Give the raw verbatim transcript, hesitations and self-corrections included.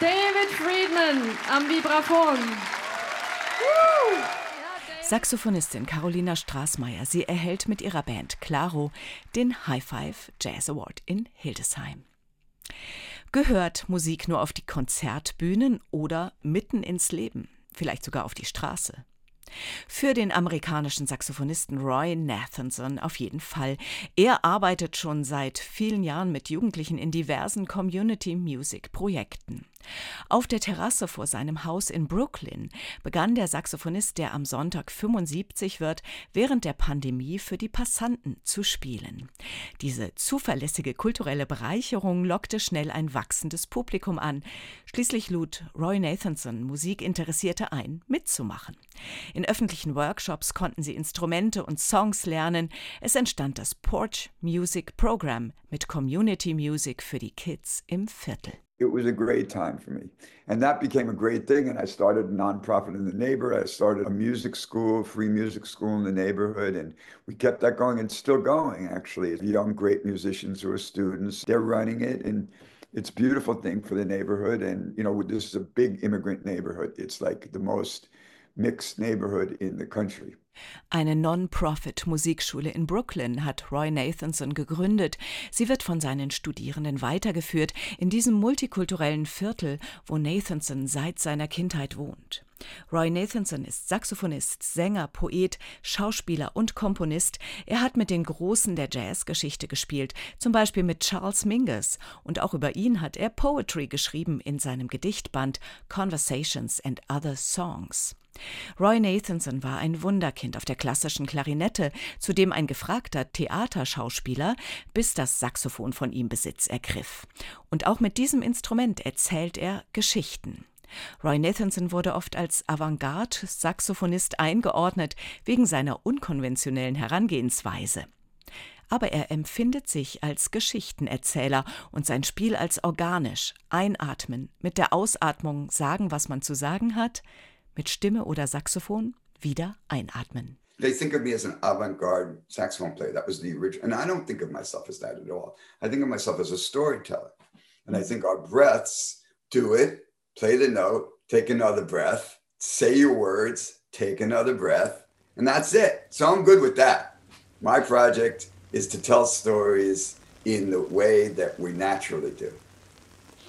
David Friedman am Vibraphon. Woo! Saxophonistin Carolina Straßmeier, sie erhält mit ihrer Band Claro den High Five Jazz Award in Hildesheim. Gehört Musik nur auf die Konzertbühnen oder mitten ins Leben, vielleicht sogar auf die Straße? Für den amerikanischen Saxophonisten Roy Nathanson auf jeden Fall. Er arbeitet schon seit vielen Jahren mit Jugendlichen in diversen Community-Music-Projekten. Auf der Terrasse vor seinem Haus in Brooklyn begann der Saxophonist, der am Sonntag fünfundsiebzig wird, während der Pandemie für die Passanten zu spielen. Diese zuverlässige kulturelle Bereicherung lockte schnell ein wachsendes Publikum an. Schließlich lud Roy Nathanson Musikinteressierte ein, mitzumachen. In öffentlichen Workshops konnten sie Instrumente und Songs lernen. Es entstand das Porch Music Program mit Community Music für die Kids im Viertel. It was a great time for me. And that became a great thing. And I started a nonprofit in the neighborhood. I started a music school, free music school in the neighborhood. And we kept that going and still going, actually. Young, great musicians who are students, they're running it. And it's a beautiful thing for the neighborhood. And, you know, this is a big immigrant neighborhood. It's like the most mixed neighborhood in the country. Eine Non-Profit-Musikschule in Brooklyn hat Roy Nathanson gegründet. Sie wird von seinen Studierenden weitergeführt in diesem multikulturellen Viertel, wo Nathanson seit seiner Kindheit wohnt. Roy Nathanson ist Saxophonist, Sänger, Poet, Schauspieler und Komponist. Er hat mit den Großen der Jazzgeschichte gespielt, zum Beispiel mit Charles Mingus. Und auch über ihn hat er Poetry geschrieben in seinem Gedichtband Conversations and Other Songs. Roy Nathanson war ein Wunderkind auf der klassischen Klarinette, zudem ein gefragter Theaterschauspieler, bis das Saxophon von ihm Besitz ergriff. Und auch mit diesem Instrument erzählt er Geschichten. Roy Nathanson wurde oft als Avantgarde-Saxophonist eingeordnet, wegen seiner unkonventionellen Herangehensweise. Aber er empfindet sich als Geschichtenerzähler und sein Spiel als organisch. Einatmen, mit der Ausatmung sagen, was man zu sagen hat, mit Stimme oder Saxophon wieder einatmen. They think of me as an avant-garde saxophone player. That was the original. And I don't think of myself as that at all. I think of myself as a storyteller. And I think our breaths do it. Play the note, take another breath, say your words, take another breath, and that's it. So I'm good with that. My project is to tell stories in the way that we naturally do.